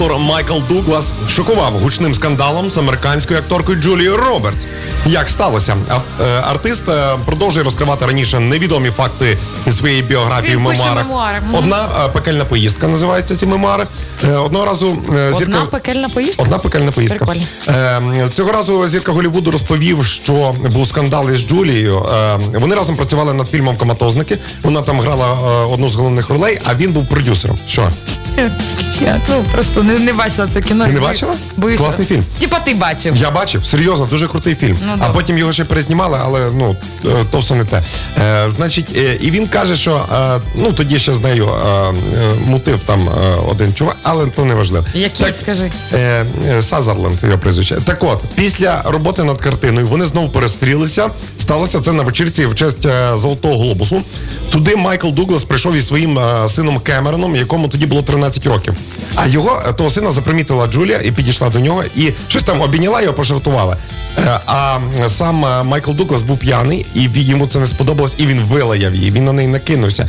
Майкл Дуглас шокував гучним скандалом з американською акторкою Джулією Робертс. Як сталося? Артист продовжує розкривати раніше невідомі факти із своєї біографії в мемуарах. Одна пекельна поїздка називаються ці мемуари. Одного разу Одна пекельна поїздка? Одна пекельна поїздка. Цього разу зірка Голлівуду розповів, що був скандал із Джулією. Вони разом працювали над фільмом «Коматозники». Вона там грала одну з головних ролей, а він був продюсером. Що? Я просто не бачила це кіно. Ти не бачила? Боюся. Класний фільм. Типа ти бачив. Я бачив, серйозно, дуже крутий фільм. А потім його ще перезнімали, але то все не те. Значить, і він каже, що тоді ще з нею мутив там один чувак, але то не важливо. Який, скажи? Сазерленд, його прізвище. Так от, після роботи над картиною вони знову перестрілися. Сталося це на вечірці в честь Золотого Глобусу. Туди Майкл Дуглас прийшов із своїм сином Кемероном, якому тоді було 13 років. А того сина запримітила Джулія і підійшла до нього, і щось там обійняла його, пожартувала. А сам Майкл Дуглас був п'яний, і йому це не сподобалось, і він вилаяв її, він на неї накинувся.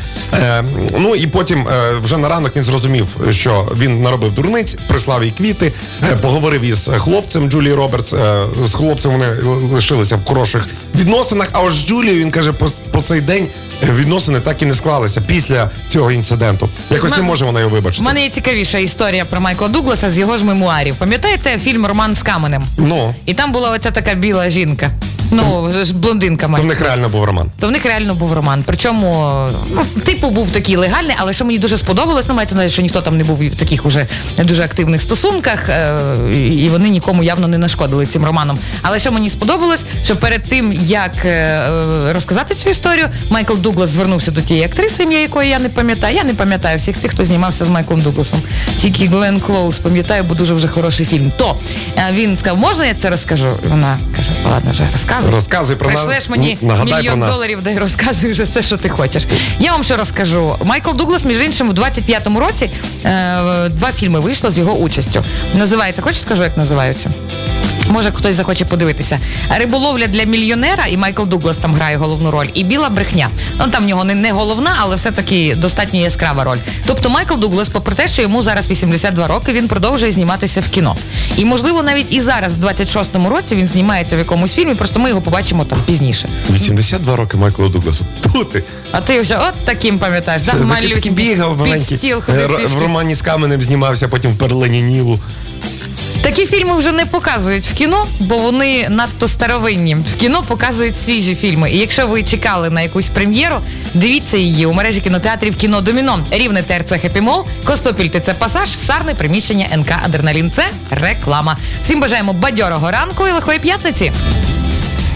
І потім вже на ранок він зрозумів, що він наробив дурниць, прислав їй квіти, поговорив із хлопцем Джулії Робертс, з хлопцем вони лишилися в хороших відносинах, а ось з Джулією, він каже, по цей день відносини так і не склалися після цього інциденту. Якось не може вона його вибачити. У мене є цікавіша історія про Майкла Дугласа з його ж мемуарів. Пам'ятаєте фільм «Роман з каменем»? І там була оця така біла жінка. Блондинка майже. То в них реально був роман. То в них реально був роман. Причому, типу, був такий легальний, але що мені дуже сподобалось, мається на увазі, що ніхто там не був в таких уже дуже активних стосунках, і вони нікому явно не нашкодили цим романом. Але що мені сподобалось, що перед тим, як розказати цю історію, Майкл Дуглас звернувся до тієї актриси, ім'я якої я не пам'ятаю всіх тих, хто знімався з Майклом Дугласом. Тільки Гленн Клоуз пам'ятаю, бо дуже вже хороший фільм. То він сказав, можна я це розкажу? І вона каже, ладно, вже розказуй. Розказуй про нас. Прийшлеш мені $1 мільйон, дай розказуй вже все, що ти хочеш. Я вам що розкажу. Майкл Дуглас, між іншим, в 25-му році 2 фільми вийшло з його участю. Називається, хочеш скажу, як називаються? Може, хтось захоче подивитися. «Риболовля для мільйонера», і Майкл Дуглас там грає головну роль, і «Біла брехня». Там в нього не головна, але все-таки достатньо яскрава роль. Тобто Майкл Дуглас, попри те, що йому зараз 82 роки, він продовжує зніматися в кіно. І, можливо, навіть і зараз, в 26-му році, він знімається в якомусь фільмі, просто ми його побачимо там пізніше. 82 роки Майклу Дугласу. Тут. А ти ось от таким пам'ятаєш, так? Такий бігав маленький. В «Романі з каменем» знімався, потім в «Перлині Нілу». Такі фільми вже не показують в кіно, бо вони надто старовинні. В кіно показують свіжі фільми. І якщо ви чекали на якусь прем'єру, дивіться її у мережі кінотеатрів «Кіно Доміно». Рівне ТРЦ «Хеппі Мол», Костопіль ТЦ «Пасаж», Сарни приміщення НК «Адреналін». Це реклама. Всім бажаємо бадьорого ранку і лихої п'ятниці.